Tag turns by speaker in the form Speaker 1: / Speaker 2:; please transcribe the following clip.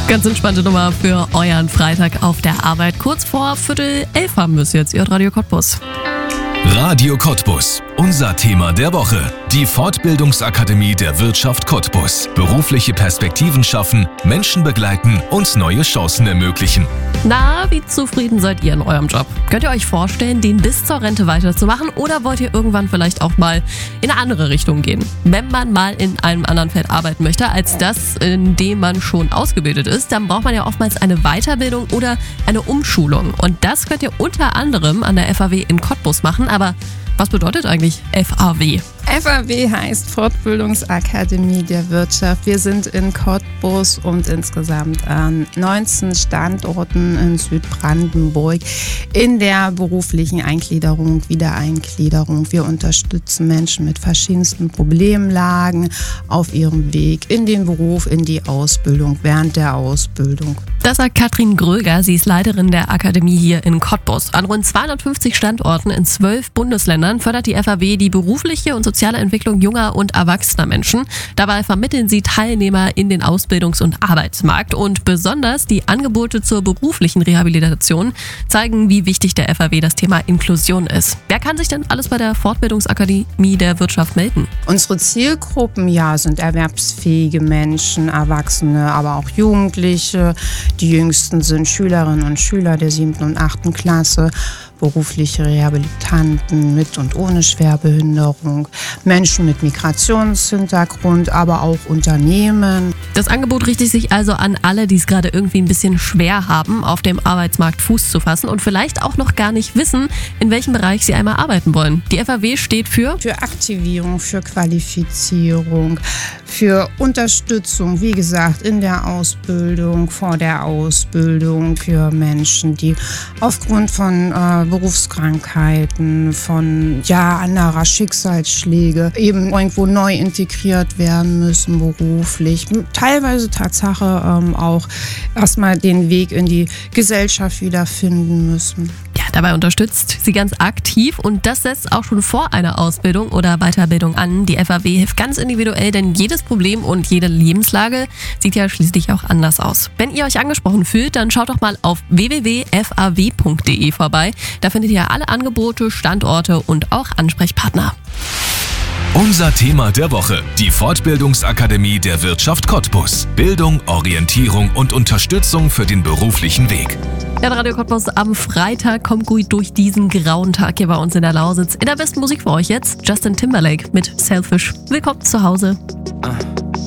Speaker 1: Ganz entspannte Nummer für euren Freitag auf der Arbeit. Kurz vor 10:45 haben wir es jetzt. Ihr hört Radio Cottbus.
Speaker 2: Radio Cottbus. Unser Thema der Woche. Die Fortbildungsakademie der Wirtschaft Cottbus. Berufliche Perspektiven schaffen, Menschen begleiten und neue Chancen ermöglichen.
Speaker 1: Na, wie zufrieden seid ihr in eurem Job? Könnt ihr euch vorstellen, den bis zur Rente weiterzumachen oder wollt ihr irgendwann vielleicht auch mal in eine andere Richtung gehen? Wenn man mal in einem anderen Feld arbeiten möchte, als das, in dem man schon ausgebildet ist, dann braucht man ja oftmals eine Weiterbildung oder eine Umschulung. Und das könnt ihr unter anderem an der FAW in Cottbus machen. Aber was bedeutet eigentlich FAW?
Speaker 3: FAW heißt Fortbildungsakademie der Wirtschaft. Wir sind in Cottbus und insgesamt an 19 Standorten in Südbrandenburg in der beruflichen Eingliederung, Wiedereingliederung. Wir unterstützen Menschen mit verschiedensten Problemlagen auf ihrem Weg in den Beruf, in die Ausbildung, während der Ausbildung.
Speaker 1: Das sagt Katrin Gröger, sie ist Leiterin der Akademie hier in Cottbus. An rund 250 Standorten in 12 Bundesländern fördert die FAW die berufliche und soziale Entwicklung junger und erwachsener Menschen. Dabei vermitteln sie Teilnehmer in den Ausbildungs- und Arbeitsmarkt. Und besonders die Angebote zur beruflichen Rehabilitation zeigen, wie wichtig der FAW das Thema Inklusion ist. Wer kann sich denn alles bei der Fortbildungsakademie der Wirtschaft melden?
Speaker 3: Unsere Zielgruppen sind erwerbsfähige Menschen, Erwachsene, aber auch Jugendliche. Die jüngsten sind Schülerinnen und Schüler der 7. und 8. Klasse, berufliche Rehabilitanten mit und ohne Schwerbehinderung, Menschen mit Migrationshintergrund, aber auch Unternehmen.
Speaker 1: Das Angebot richtet sich also an alle, die es gerade irgendwie ein bisschen schwer haben, auf dem Arbeitsmarkt Fuß zu fassen und vielleicht auch noch gar nicht wissen, in welchem Bereich sie einmal arbeiten wollen. Die FAW steht für
Speaker 3: Aktivierung, für Qualifizierung, für Unterstützung, wie gesagt, in der Ausbildung, vor der Ausbildung, für Menschen, die aufgrund von Berufskrankheiten, von anderer Schicksalsschläge eben irgendwo neu integriert werden müssen beruflich. Teilweise Tatsache auch erstmal den Weg in die Gesellschaft wiederfinden müssen.
Speaker 1: Ja, dabei unterstützt sie ganz aktiv und das setzt auch schon vor einer Ausbildung oder Weiterbildung an. Die FAW hilft ganz individuell, denn jedes Problem und jede Lebenslage sieht ja schließlich auch anders aus. Wenn ihr euch angesprochen fühlt, dann schaut doch mal auf www.faw.de vorbei. Da findet ihr alle Angebote, Standorte und auch Ansprechpartner.
Speaker 2: Unser Thema der Woche. Die Fortbildungsakademie der Wirtschaft Cottbus. Bildung, Orientierung und Unterstützung für den beruflichen Weg.
Speaker 1: Ja, Radio Cottbus am Freitag kommt gut durch diesen grauen Tag hier bei uns in der Lausitz. In der besten Musik für euch jetzt Justin Timberlake mit Selfish. Willkommen zu Hause.